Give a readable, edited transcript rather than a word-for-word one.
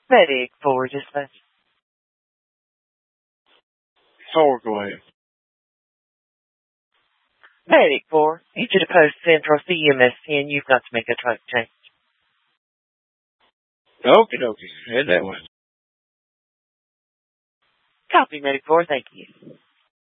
Medic 4, dispatch. 4, go ahead. Medic 4, you to the Post Central CMS 10. You've got to make a track change. Okie dokie. Head that way. Copy, Medic 4. Thank you.